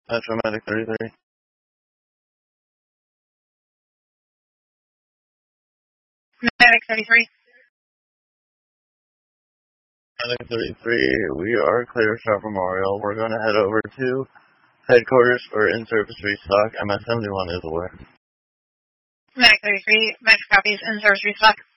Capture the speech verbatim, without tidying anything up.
Metro Medic thirty-three. Medic thirty-three. Medic thirty-three, we are clear of Sharp Memorial. We're going to head over to headquarters for in-service restock. M S seventy-one is aware. Medic thirty-three, Metro copies, in-service restock.